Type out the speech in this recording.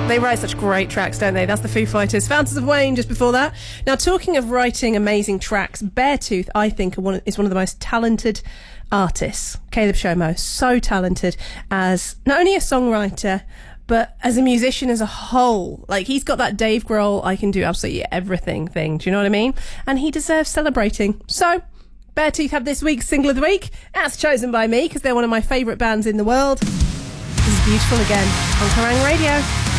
They write such great tracks, don't they? That's the Foo Fighters. Fountains of Wayne just before that. Now, talking of writing amazing tracks, Beartooth, I think, is one of the most talented artists. Caleb Shomo, so talented as not only a songwriter, but as a musician as a whole. Like, he's got that Dave Grohl, I can do absolutely everything thing. Do you know what I mean? And he deserves celebrating. So, Beartooth have this week's Single of the Week. That's chosen by me because they're one of my favourite bands in the world. This is Beautiful Again on Kerrang Radio.